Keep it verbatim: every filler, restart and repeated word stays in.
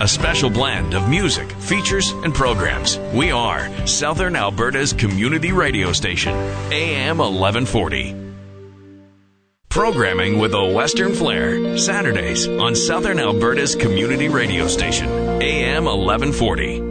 A special blend of music, features, and programs. We are Southern Alberta's community radio station, A M eleven forty. Programming with a Western flair. Saturdays on Southern Alberta's community radio station, A M eleven forty.